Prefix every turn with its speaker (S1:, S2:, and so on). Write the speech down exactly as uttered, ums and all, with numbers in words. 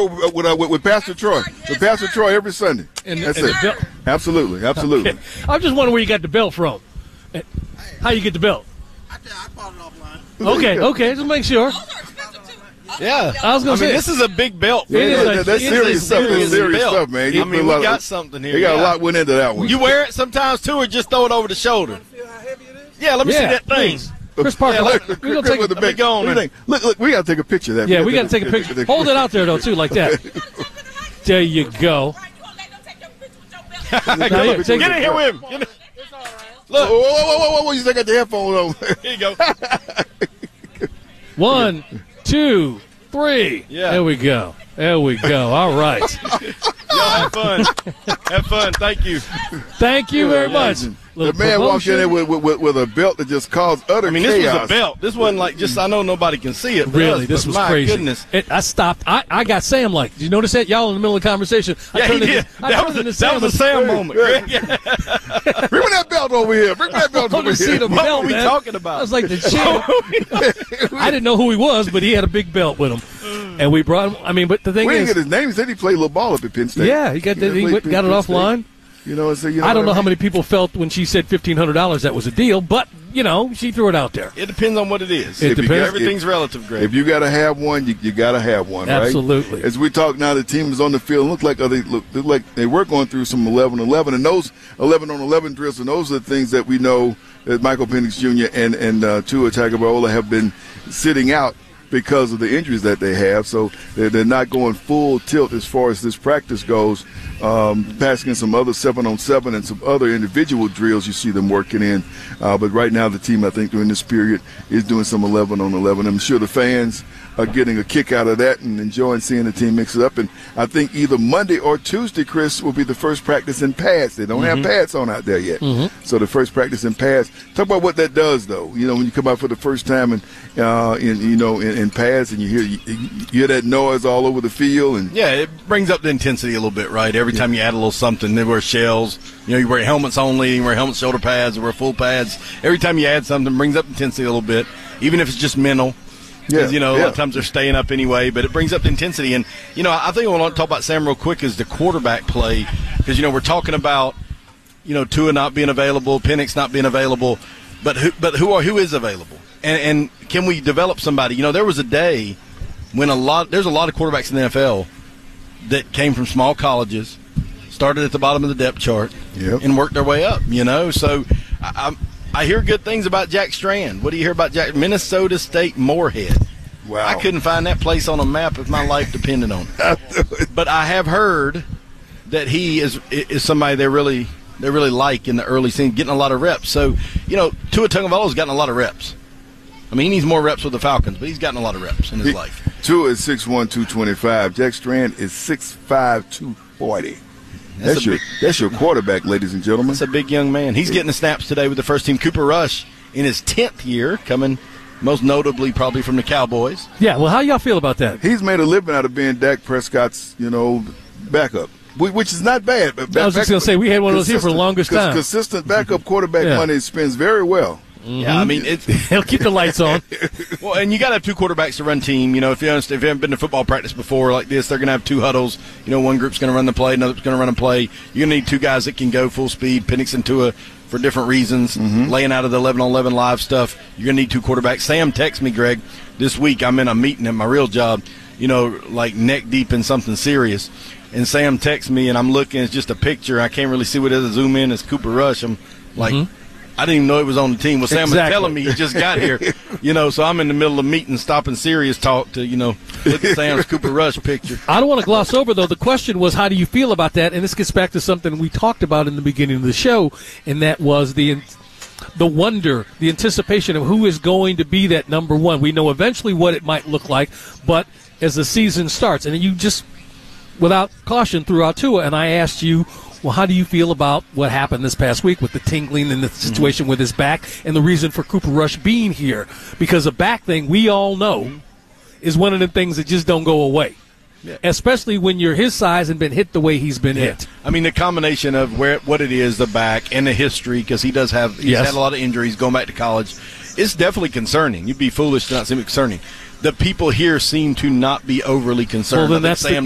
S1: with, with, uh, with, with Pastor Troy. With Pastor Troy every Sunday.
S2: And,
S1: That's
S2: and
S1: it.
S2: the belt.
S1: Absolutely, absolutely.
S2: Okay. I'm just wondering where you got the belt from. How you get the belt?
S3: I, I bought it offline.
S2: Okay, okay, just make sure.
S4: Yeah,
S2: I was gonna
S4: I
S2: say
S4: mean, this is a big belt.
S2: It is
S1: Yeah,
S2: a-
S1: that- that's
S2: it is
S1: serious
S2: a
S1: stuff. That's
S2: serious
S1: serious
S4: belt.
S1: stuff, man. You
S4: I
S1: put
S4: mean,
S1: a
S4: we
S1: lot of-
S4: got something here.
S1: They got
S4: yeah.
S1: a lot went into that one.
S4: You wear it sometimes too, or just throw it over the shoulder.
S3: Feel how heavy it is?
S4: Yeah, let me
S2: Yeah,
S4: see that thing.
S2: please. Chris Parker,
S4: Yeah,
S2: let-
S4: look,
S2: we're gonna
S1: Chris
S2: take
S1: with
S2: a,
S1: the
S4: let me
S1: big-
S4: go on
S1: what do you
S4: there.
S1: think? Look, look, we got to take a picture of that.
S2: yeah, we got to take a picture. Hold it out there though, too, like that. There you go. Now, here, take
S4: Get
S2: it.
S4: in here with him. Get in.
S1: Look, whoa, whoa, whoa, whoa, whoa, whoa! You still got the headphones on.
S4: Here you go.
S2: One, two, three.
S4: Yeah.
S2: There we go. There we go. All right.
S4: Y'all have fun. Have fun. Thank you.
S2: Thank you very much.
S1: The
S2: Little
S1: man walked in there
S2: promotion.
S1: with, with, with a belt that just caused utter
S4: I mean, this
S1: chaos.
S4: was a belt. This wasn't like just, I know nobody can see it. But
S2: Really,
S4: us,
S2: this
S4: but
S2: was
S4: my
S2: crazy.
S4: goodness.
S2: It, I stopped. I, I got Sam like. Did you notice that? Y'all in the middle of the conversation. I
S4: Yeah, he
S2: turned into-
S4: did.
S2: I
S4: That
S2: turned
S4: was, a,
S2: into
S4: that
S2: Sam
S4: was a Sam moment.
S1: Hey,
S4: Yeah.
S1: Bring me that belt over here. Bring me that belt
S2: I
S1: over
S2: want to see
S1: here.
S2: the
S4: What
S2: belt,
S4: were we
S2: man.
S4: talking about?
S2: I was like the champ. I didn't know who he was, but he had a big belt with him, and we brought him. I mean, but the thing
S1: We didn't
S2: is,
S1: get his name. He said he played a little ball up at Penn State.
S2: yeah, he got the, he
S1: played
S2: went, got it
S1: Penn State.
S2: offline.
S1: You know, so, you know
S2: I don't
S1: what
S2: know how
S1: mean?
S2: many people felt when she said fifteen hundred dollars that was a deal, but you know, she threw it out there.
S4: It depends on what it is.
S2: It
S1: If you
S2: depends.
S1: got-
S4: Everything's relative, Greg.
S1: If you got to have one, you, you got to have one, right?
S2: Absolutely.
S1: As we talk now, the team is on the field. Look like uh, they look, look like they were going through some eleven eleven, and those eleven on eleven drills, and those are the things that we know that Michael Penix Junior and and uh, Tua Tagovailoa have been sitting out because of the injuries that they have. So they're, they're not going full tilt as far as this practice goes. Um, passing in some other seven on seven and some other individual drills you see them working in. Uh, but right now the team, I think, during this period is doing some eleven on eleven. I'm sure the fans are getting a kick out of that and enjoying seeing the team mix it up. And I think either Monday or Tuesday, Chris, will be the first practice in pads. They don't
S2: Mm-hmm.
S1: have pads on out there yet. Mm-hmm. So the first practice in pads. Talk about what that does, though. You know, when you come out for the first time and, uh, in, you know, in, in pads and you hear, you, you hear that noise all over the field. And
S4: Yeah, it brings up the intensity a little bit, right? Every time you add a little something, they wear shells. You know, you wear helmets only, you wear helmets, shoulder pads, you wear full pads. Every time you add something, it brings up intensity a little bit, even if it's just mental. Because, you know, a
S1: yeah.
S4: lot of times they're staying up anyway, but it brings up the intensity. And, you know, I think I want to talk about Sam real quick is the quarterback play. Because, you know, we're talking about, you know, Tua not being available, Penix not being available, but who, but who are who is available? And, and can we develop somebody? You know, there was a day when a lot there's a lot of quarterbacks in the N F L that came from small colleges, started at the bottom of the depth chart,
S1: Yep.
S4: and worked their way up. You know, so I, I'm, I hear good things about Jack Strand. What do you hear about Jack? Minnesota State Moorhead.
S1: wow.
S4: I couldn't find that place on a map if my life depended on it. But I have heard that he is is somebody they really they really like in the early season, getting a lot of reps. So, you know, Tua Tagovailoa's gotten a lot of reps. I mean, he needs more reps with the Falcons, but he's gotten a lot of reps in his
S1: He-
S4: life.
S1: Tua is six one, two twenty-five. Jack Strand is six five, two forty.
S4: That's
S1: That's
S4: a
S1: your
S4: big-
S1: that's your quarterback, ladies and gentlemen.
S4: That's a big young man. He's getting the snaps today with the first team. Cooper Rush in his tenth year, coming most notably probably from the Cowboys.
S2: Yeah. Well, how y'all feel about that?
S1: He's made a living out of being Dak Prescott's, you know, backup, whi- which is not bad. But
S2: I was just
S1: back-
S2: gonna say, we had one of those here for the
S1: consistent-
S2: longest
S1: cons-
S2: time.
S1: Consistent backup quarterback
S2: Yeah.
S1: money spends very well.
S4: Yeah, I mean, it's
S2: He'll keep the lights on.
S4: well, and you got to have two quarterbacks to run team. You know, if you understand, if you haven't been to football practice before like this, they're going to have two huddles. You know, one group's going to run the play, another's going to run a play. You're going to need two guys that can go full speed. Penix and Tua for different reasons,
S1: Mm-hmm.
S4: laying out of the eleven on eleven live stuff. You're going to need two quarterbacks. Sam texted me, Greg, this week. I'm in a meeting at my real job, you know, like neck deep in something serious. And Sam texts me, and I'm looking. It's just a picture. I can't really see what it is. I zoom in. It's Cooper Rush. I'm like,
S2: Mm-hmm.
S4: I didn't even know it was on the team. Well, Sam
S2: Exactly.
S4: was telling me he just got here. You know, so I'm in the middle of a meeting, stopping serious talk to, you know, look at Sam's Cooper Rush picture.
S2: I don't want to gloss over, though. The question was, how do you feel about that? And this gets back to something we talked about in the beginning of the show, and that was the the wonder, the anticipation of who is going to be that number one. We know eventually what it might look like, but as the season starts, and you just, without caution, threw out Tua, and I asked you, well, how do you feel about what happened this past week with the tingling and the situation mm-hmm. with his back and the reason for Cooper Rush being here? Because the back thing, we all know, is one of the things that just don't go away, yeah. especially when you're his size and been hit the way he's been yeah. hit.
S4: I mean, the combination of where what it is, the back, and the history, because he does have he's
S2: yes.
S4: had a lot of injuries going back to college, it's definitely concerning. You'd be foolish to not seem concerning. The people here seem to not be overly concerned.
S2: Well, then
S4: I think
S2: that's
S4: Sam